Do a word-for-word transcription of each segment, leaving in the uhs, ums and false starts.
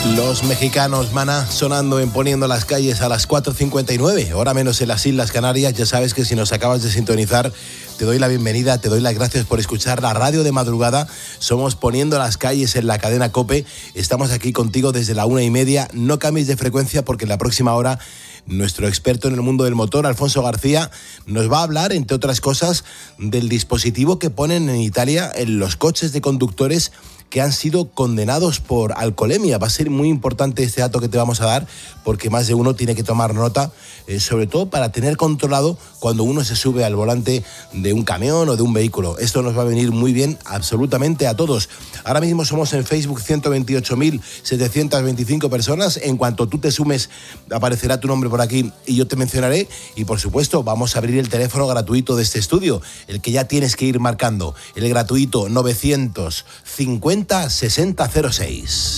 Los mexicanos, Maná, sonando en Poniendo las Calles a las cuatro cincuenta y nueve, hora menos en las Islas Canarias. Ya sabes que si nos acabas de sintonizar, te doy la bienvenida, te doy las gracias por escuchar la radio de madrugada. Somos Poniendo las Calles en la cadena COPE. Estamos aquí contigo desde la una y media. No cambies de frecuencia porque en la próxima hora nuestro experto en el mundo del motor, Alfonso García, nos va a hablar, entre otras cosas, del dispositivo que ponen en Italia en los coches de conductores que han sido condenados por alcoholemia. Va a ser muy importante este dato que te vamos a dar, porque más de uno tiene que tomar nota, eh, sobre todo para tener controlado cuando uno se sube al volante de un camión o de un vehículo. Esto nos va a venir muy bien absolutamente a todos. Ahora mismo somos en Facebook ciento veintiocho mil setecientos veinticinco personas. En cuanto tú te sumes, aparecerá tu nombre por aquí y yo te mencionaré. Y por supuesto, vamos a abrir el teléfono gratuito de este estudio, el que ya tienes que ir marcando, el gratuito novecientos cincuenta sesenta cero seis.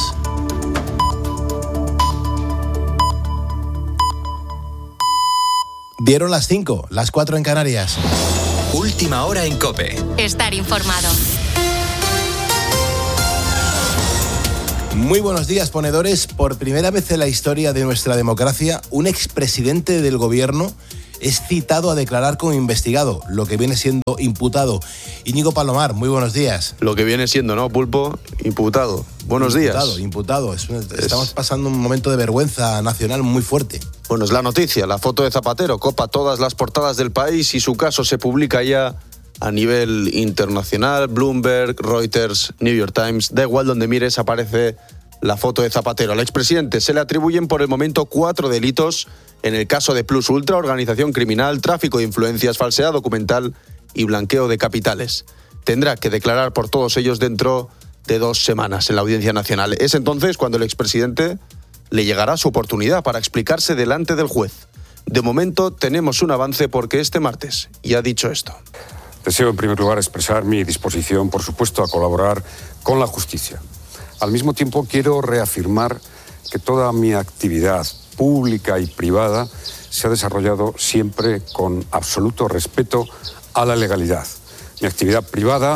Dieron las cinco, las cuatro en Canarias. Última hora en COPE. Estar informado. Muy buenos días, ponedores. Por primera vez en la historia de nuestra democracia, un expresidente del gobierno es citado a declarar como investigado, lo que viene siendo imputado. Íñigo Palomar, muy buenos días. Lo que viene siendo, ¿no, Pulpo? Imputado. Buenos imputado, días. Imputado, imputado. Estamos pasando un momento de vergüenza nacional muy fuerte. Bueno, es la noticia. La foto de Zapatero copa todas las portadas del país y su caso se publica ya a nivel internacional. Bloomberg, Reuters, New York Times. Da igual donde mires, aparece la foto de Zapatero. Al expresidente se le atribuyen por el momento cuatro delitos en el caso de Plus Ultra, organización criminal, tráfico de influencias, falsedad documental y blanqueo de capitales. Tendrá que declarar por todos ellos dentro de dos semanas en la Audiencia Nacional. Es entonces cuando el expresidente le llegará su oportunidad para explicarse delante del juez. De momento tenemos un avance porque este martes ya ha dicho esto. Deseo en primer lugar expresar mi disposición, por supuesto, a colaborar con la justicia. Al mismo tiempo quiero reafirmar que toda mi actividad pública y privada se ha desarrollado siempre con absoluto respeto a la legalidad. Mi actividad privada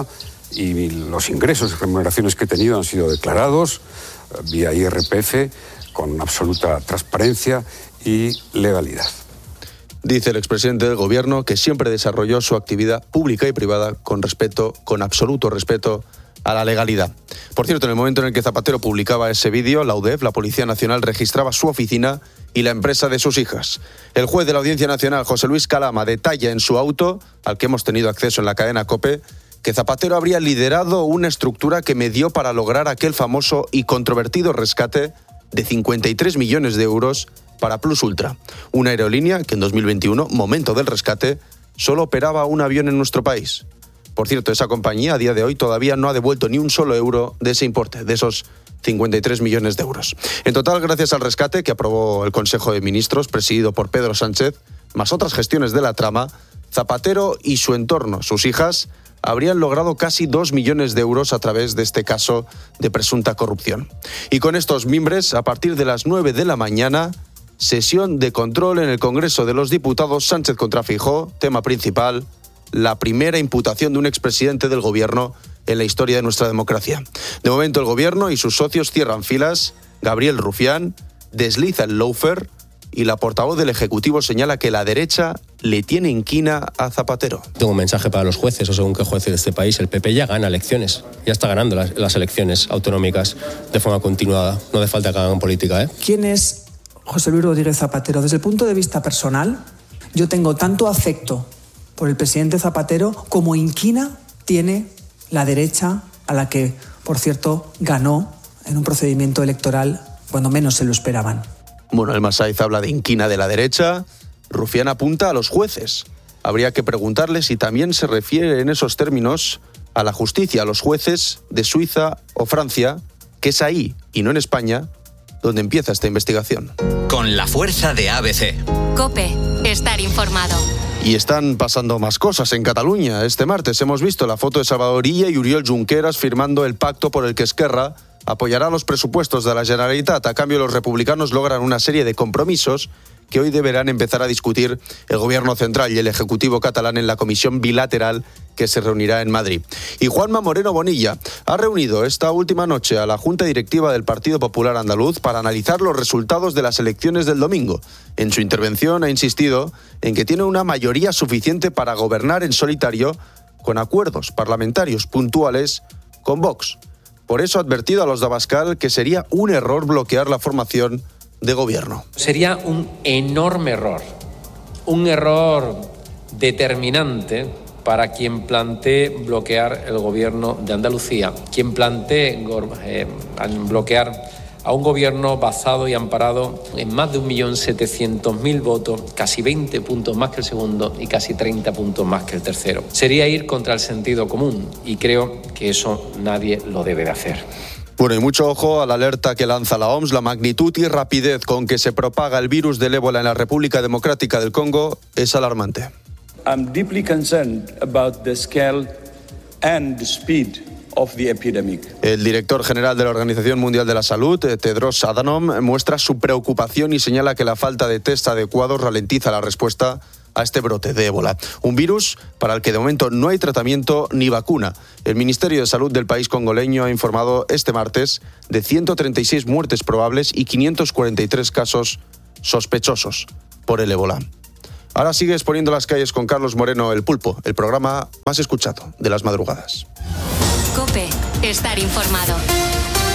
y los ingresos y remuneraciones que he tenido han sido declarados vía I R P F con absoluta transparencia y legalidad. Dice el expresidente del gobierno que siempre desarrolló su actividad pública y privada con respeto, con absoluto respeto a la legalidad. Por cierto, en el momento en el que Zapatero publicaba ese vídeo, la U D E F, la Policía Nacional, registraba su oficina y la empresa de sus hijas. El juez de la Audiencia Nacional, José Luis Calama, detalla en su auto, al que hemos tenido acceso en la cadena COPE, que Zapatero habría liderado una estructura que medió para lograr aquel famoso y controvertido rescate de cincuenta y tres millones de euros para Plus Ultra, una aerolínea que en dos mil veintiuno, momento del rescate, solo operaba un avión en nuestro país. Por cierto, esa compañía a día de hoy todavía no ha devuelto ni un solo euro de ese importe, de esos cincuenta y tres millones de euros. En total, gracias al rescate que aprobó el Consejo de Ministros, presidido por Pedro Sánchez, más otras gestiones de la trama, Zapatero y su entorno, sus hijas, habrían logrado casi dos millones de euros a través de este caso de presunta corrupción. Y con estos mimbres, a partir de las nueve de la mañana, sesión de control en el Congreso de los Diputados, Sánchez contra Feijóo, tema principal, la primera imputación de un expresidente del gobierno en la historia de nuestra democracia. De momento el gobierno y sus socios cierran filas, Gabriel Rufián desliza el lawfare y la portavoz del Ejecutivo señala que la derecha le tiene inquina a Zapatero. Tengo un mensaje para los jueces, o según qué jueces de este país. El P P ya gana elecciones, ya está ganando las, las elecciones autonómicas de forma continuada. No hace falta que hagan política, ¿eh? ¿Quién es José Luis Rodríguez Zapatero? Desde el punto de vista personal, yo tengo tanto afecto por el presidente Zapatero como inquina tiene la derecha, a la que, por cierto, ganó en un procedimiento electoral cuando menos se lo esperaban. Bueno, el Masaiz habla de inquina de la derecha. Rufián apunta a los jueces. Habría que preguntarle si también se refiere en esos términos a la justicia, a los jueces de Suiza o Francia, que es ahí, y no en España, donde empieza esta investigación. Con la fuerza de A B C. COPE, estar informado. Y están pasando más cosas en Cataluña. Este martes hemos visto la foto de Salvador Illa y Oriol Junqueras firmando el pacto por el que Esquerra apoyará los presupuestos de la Generalitat. A cambio, los republicanos logran una serie de compromisos que hoy deberán empezar a discutir el Gobierno central y el Ejecutivo catalán en la comisión bilateral que se reunirá en Madrid. Y Juanma Moreno Bonilla ha reunido esta última noche a la Junta Directiva del Partido Popular Andaluz para analizar los resultados de las elecciones del domingo. En su intervención ha insistido en que tiene una mayoría suficiente para gobernar en solitario con acuerdos parlamentarios puntuales con Vox. Por eso ha advertido a los de Abascal que sería un error bloquear la formación de gobierno. Sería un enorme error, un error determinante para quien plantee bloquear el gobierno de Andalucía, quien plantee eh, bloquear a un gobierno basado y amparado en más de un millón setecientos mil votos, casi veinte puntos más que el segundo y casi treinta puntos más que el tercero. Sería ir contra el sentido común y creo que eso nadie lo debe de hacer. Bueno, y mucho ojo a la alerta que lanza la O M S. La magnitud y rapidez con que se propaga el virus del ébola en la República Democrática del Congo es alarmante. I'm deeply concerned about the scale and the speed of the epidemic. El director general de la Organización Mundial de la Salud, Tedros Adhanom, muestra su preocupación y señala que la falta de test adecuados ralentiza la respuesta a este brote de ébola. Un virus para el que de momento no hay tratamiento ni vacuna. El Ministerio de Salud del país congoleño ha informado este martes de ciento treinta y seis muertes probables y quinientos cuarenta y tres casos sospechosos por el ébola. Ahora sigue exponiendo las calles con Carlos Moreno, El Pulpo, el programa más escuchado de las madrugadas. COPE, estar informado.